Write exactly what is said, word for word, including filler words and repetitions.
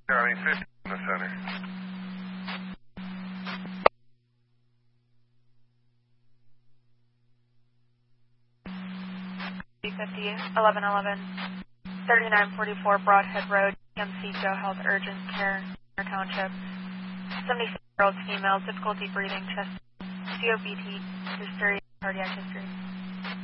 County, fifty in the center. fifty, eleven eleven, thirty-nine forty-four Broadhead Road, E M C Joe Health Urgent Care, Township. seventy-six-year-old female, difficulty breathing, chest, C O P T, history, cardiac history.